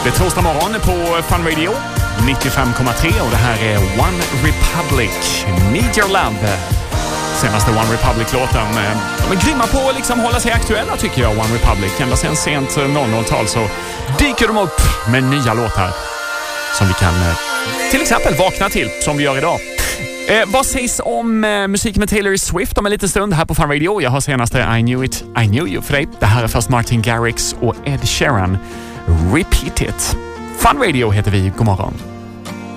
Det är torsdag morgon på Fun Radio 95,3 och det här är One Republic, Need Your Love. Senaste One Republic-låten. De är grymma på att liksom hålla sig aktuella tycker jag, One Republic. Ända sedan sent 00-tal så dyker de upp med nya låtar som vi kan till exempel vakna till, som vi gör idag. Vad sägs om musik med Taylor Swift om en liten stund här på Fun Radio? Jag har senaste I Knew It, I Knew You för dig. Det här är först Martin Garrix och Ed Sheeran. Repeat It. Fun Radio heter vi. God morgon.